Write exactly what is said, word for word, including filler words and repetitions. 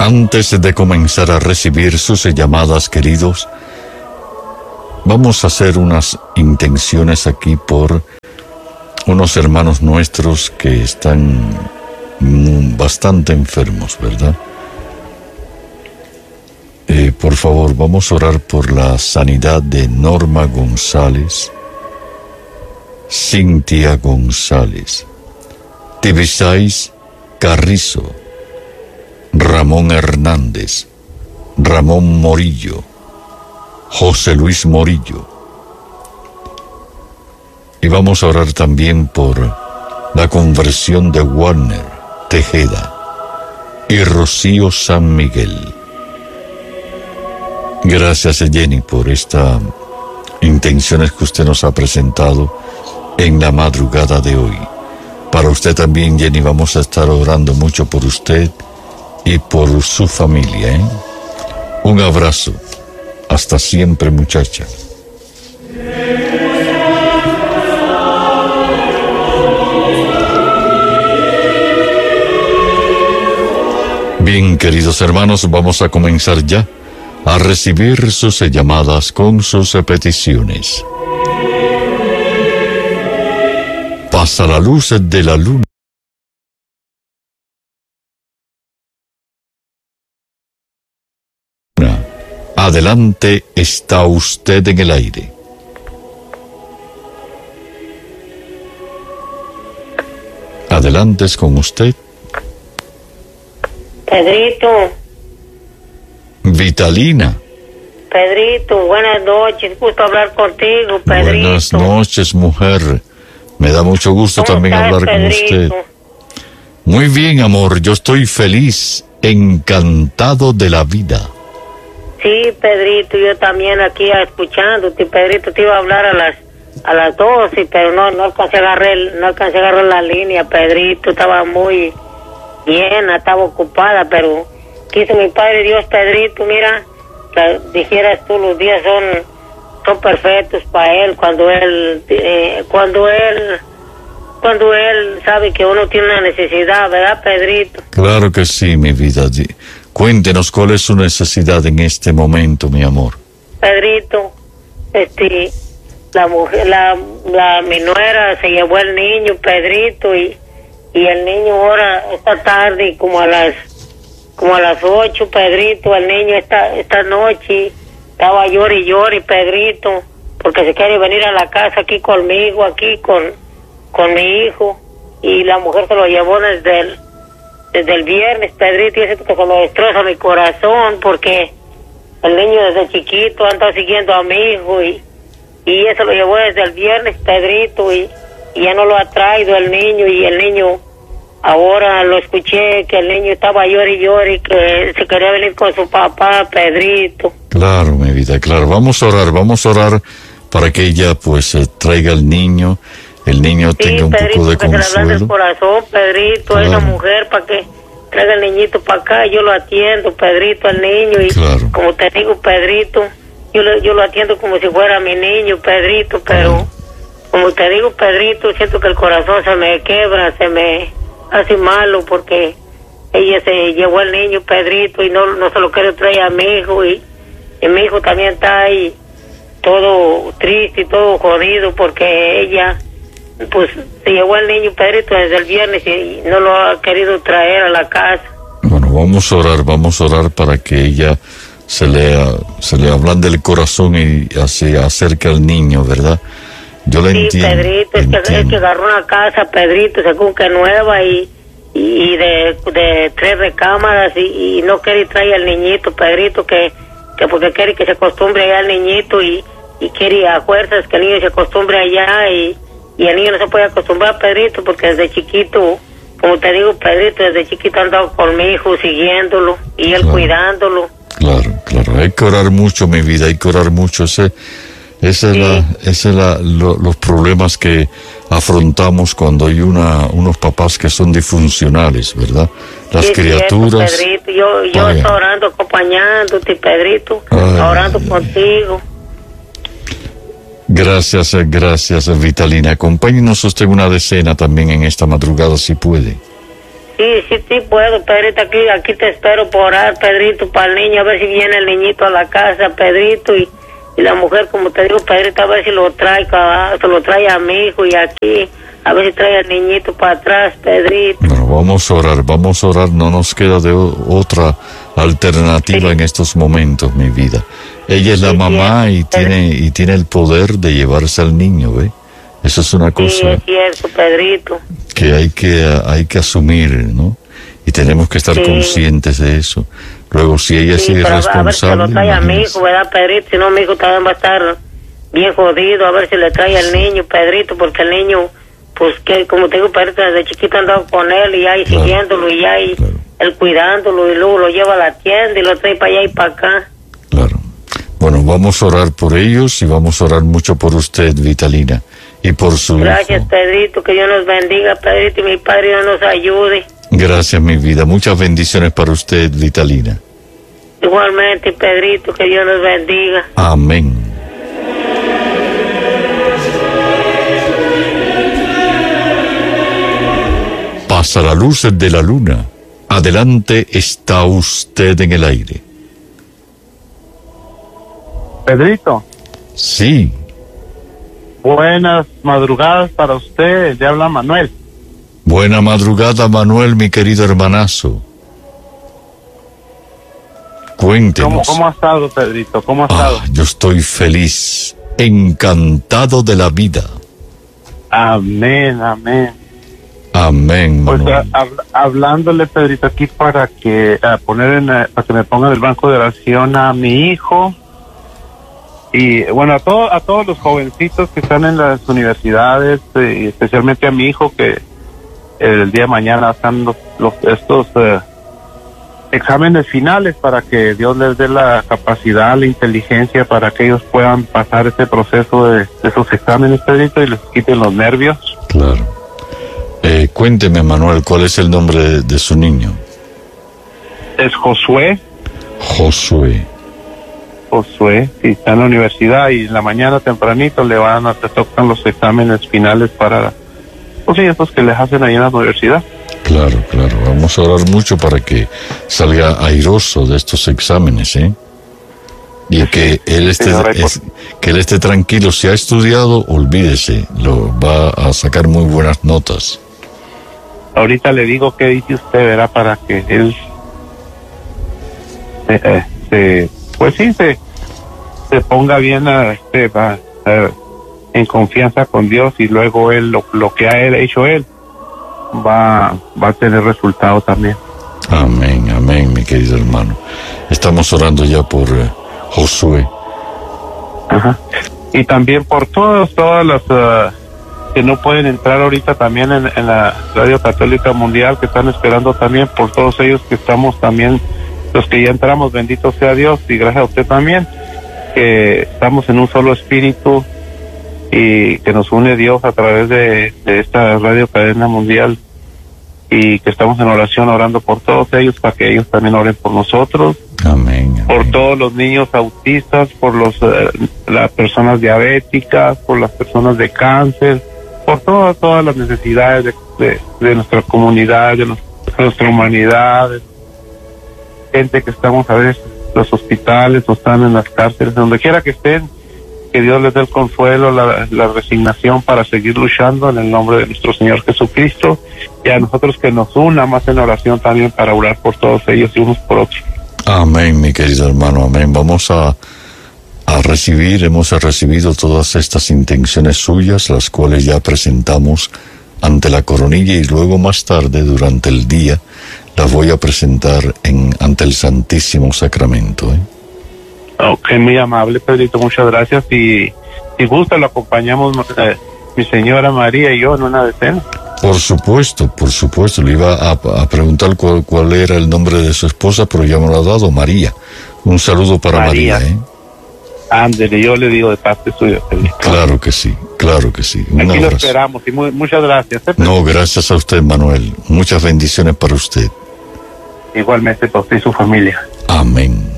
Antes de comenzar a recibir sus llamadas, queridos, vamos a hacer unas intenciones aquí por unos hermanos nuestros que están bastante enfermos, ¿verdad? Eh, por favor, vamos a orar por la sanidad de Norma González, Cintia González, Tibisais Carrizo, Ramón Hernández, Ramón Morillo, José Luis Morillo. Y vamos a orar también por la conversión de Warner Tejeda y Rocío San Miguel. Gracias, Jenny, por estas intenciones que usted nos ha presentado en la madrugada de hoy. Para usted también, Jenny, vamos a estar orando mucho por usted y por su familia, ¿eh? Un abrazo. Hasta siempre, muchacha. Bien, queridos hermanos, vamos a comenzar ya a recibir sus llamadas con sus peticiones. Pasa la luz de la luna. Adelante, está usted en el aire. Adelante, es con usted. Pedrito. Vitalina. Pedrito, buenas noches, gusto hablar contigo, Pedrito. Buenas noches, mujer. Me da mucho gusto también estás, hablar Pedrito? con usted. Muy bien, amor, yo estoy feliz, encantado de la vida. Sí, Pedrito, yo también aquí escuchándote, Pedrito, te iba a hablar a las a las doce, pero no no alcancé a agarrar el, no alcancé a agarrar la línea, Pedrito, estaba muy llena, estaba ocupada, pero quiso mi Padre Dios, Pedrito, mira, que dijeras tú, los días son son perfectos para él cuando él eh, cuando él cuando él sabe que uno tiene una necesidad, ¿verdad, Pedrito? Claro que sí, mi vida. Cuéntenos cuál es su necesidad en este momento, mi amor. Pedrito, este, la mujer, la, la mi nuera se llevó el niño, Pedrito, y, y el niño ahora, esta tarde, como a las, como a las ocho, Pedrito, el niño esta, esta noche estaba llori y llori, Pedrito, porque se quiere venir a la casa aquí conmigo, aquí con, con mi hijo, y la mujer se lo llevó desde el desde el viernes, Pedrito, y siento que se me destroza mi corazón porque el niño desde chiquito anda siguiendo a mi hijo y, y eso lo llevó desde el viernes, Pedrito, y, y ya no lo ha traído el niño, y el niño ahora lo escuché que el niño estaba llori y llori, que se quería venir con su papá, Pedrito. Claro, mi vida, claro. Vamos a orar, vamos a orar para que ella pues eh, traiga al niño. El niño Sí, tenga un Pedrito, poco de que se le ablande el consuelo. corazón, Pedrito, Claro. es una mujer para que traiga el niñito para acá, yo lo atiendo, Pedrito, al niño, y Claro. como te digo, Pedrito, yo lo, yo lo atiendo como si fuera mi niño, Pedrito, pero Claro. como te digo, Pedrito, siento que el corazón se me quebra, se me hace malo, porque ella se llevó al niño, Pedrito, y no, no se lo quiere traer a mi hijo, y, y mi hijo también está ahí todo triste y todo jodido, porque ella pues se llevó al niño, Pedrito, desde el viernes y no lo ha querido traer a la casa. Bueno, vamos a orar, vamos a orar para que ella se le, se le ablande el corazón y así acerque al niño, ¿verdad? Yo le Sí, entiendo. Pedrito, es que, es que agarró una casa, Pedrito, según que nueva y, y de, de tres recámaras y, y no quiere traer al niñito, Pedrito, que, que porque quiere que se acostumbre allá al niñito y, y quiere a fuerzas que el niño se acostumbre allá y Y el niño no se puede acostumbrar, Pedrito, porque desde chiquito, como te digo, Pedrito, desde chiquito ha andado con mi hijo siguiéndolo y él Claro. cuidándolo. Claro, claro. Hay que orar mucho, mi vida, hay que orar mucho. Ese, ese Sí. es la, ese es la, lo- los problemas que afrontamos cuando hay una, unos papás que son disfuncionales, ¿verdad? Las Sí, es cierto, criaturas. Pedrito, yo, yo Vaya. estoy orando, acompañándote, Pedrito, Ay, orando ay, ay. contigo. Gracias, gracias, Vitalina. Acompáñenos usted en una decena también en esta madrugada, si puede. Sí, sí, sí puedo, Pedrito, aquí, aquí te espero por orar, Pedrito, para el niño, a ver si viene el niñito a la casa, Pedrito, y, y la mujer, como te digo, Pedrito, a ver si lo trae, se lo trae a mi hijo, y aquí, a ver si trae al niñito para atrás, Pedrito. Bueno, vamos a orar, vamos a orar, no nos queda de o- otra alternativa sí. en estos momentos, mi vida. Ella es sí, la mamá sí, y tiene y tiene el poder de llevarse al niño, ¿ve? Eso es una cosa sí, es cierto, Pedrito. que hay que hay que asumir, ¿no? Y tenemos que estar sí. conscientes de eso. Luego, si ella sí, es irresponsable... A ver si lo trae a mi hijo, ¿verdad, Pedrito? Si no, mi hijo también va a estar bien jodido. A ver si le trae al niño, Pedrito, porque el niño, pues, que como te digo, Pedrito, desde chiquito andaba con él y ahí claro. siguiéndolo y ahí claro. él cuidándolo y luego lo lleva a la tienda y lo trae para allá y para acá. Claro. Bueno, vamos a orar por ellos y vamos a orar mucho por usted, Vitalina, y por su Gracias, hijo. Pedrito, que Dios nos bendiga, Pedrito, y mi Padre Dios nos ayude. Gracias, mi vida. Muchas bendiciones para usted, Vitalina. Igualmente, Pedrito, que Dios nos bendiga. Amén. Pasa la luz de la luna. Adelante, está usted en el aire. Pedrito. Sí. Buenas madrugadas para usted, le habla Manuel. Buena madrugada, Manuel, mi querido hermanazo. Cuéntenos. ¿Cómo, cómo ha estado, Pedrito? ¿Cómo ha estado? Ah, yo estoy feliz, encantado de la vida. Amén, amén. Amén, Manuel. Pues hab, hablándole, Pedrito, aquí para que a poner en, para que me ponga en el banco de oración a mi hijo y bueno a todo, a todos los jovencitos que están en las universidades eh, y especialmente a mi hijo que el día de mañana están los, los estos eh, exámenes finales para que Dios les dé la capacidad, la inteligencia para que ellos puedan pasar este proceso de, de esos exámenes, Pedrito, y les quiten los nervios. Claro. Eh, cuénteme, Manuel, ¿cuál es el nombre de, de su niño? Es Josué. Josué. Josué, sí, está en la universidad y en la mañana tempranito le van a, te tocan los exámenes finales para, pues sí, estos que les hacen ahí en la universidad. Claro, claro, vamos a orar mucho para que salga airoso de estos exámenes, ¿eh? Y que él esté, es, que él esté tranquilo. Si ha estudiado, olvídese, lo va a sacar muy buenas notas. Ahorita le digo qué dice usted, verá, para que él eh, eh, se, pues sí, se, se ponga bien a, este, a, a, en confianza con Dios y luego él, lo, lo que ha él, hecho él, va, va a tener resultado también. Amén, amén, mi querido hermano. Estamos orando ya por eh, Josué. Ajá. Y también por todos, todas las uh, que no pueden entrar ahorita también en, en la Radio Católica Mundial, que están esperando también, por todos ellos que estamos también, los que ya entramos, bendito sea Dios, y gracias a usted también, que estamos en un solo espíritu y que nos une Dios a través de, de esta Radio Cadena Mundial, y que estamos en oración orando por todos ellos para que ellos también oren por nosotros. Amén, amén. Por todos los niños autistas, por los eh, las personas diabéticas, por las personas de cáncer, por todas todas las necesidades de, de, de nuestra comunidad, de, nos, de nuestra humanidad, de gente que estamos a veces en los hospitales o están en las cárceles, donde quiera que estén, que Dios les dé el consuelo, la, la resignación para seguir luchando en el nombre de nuestro Señor Jesucristo, y a nosotros que nos una más en oración también para orar por todos ellos y unos por otros. Amén, mi querido hermano, amén. Vamos a, a recibir, hemos recibido todas estas intenciones suyas, las cuales ya presentamos ante la coronilla, y luego más tarde, durante el día, las voy a presentar en, ante el Santísimo Sacramento, ¿eh? Ok, muy amable, Pedrito, muchas gracias. Y si gusta, lo acompañamos eh, mi señora María y yo en una decena. Por supuesto, por supuesto. Le iba a, a preguntar cuál, cuál era el nombre de su esposa, pero ya me lo ha dado, María. Un saludo para María, María ¿eh? Ándele, yo le digo de parte suya, Pedrito. Claro que sí, claro que sí. Un Aquí abrazo. lo esperamos y muy, muchas gracias. ¿eh, no, gracias a usted, Manuel. Muchas bendiciones para usted. Igualmente para usted y su familia. Amén.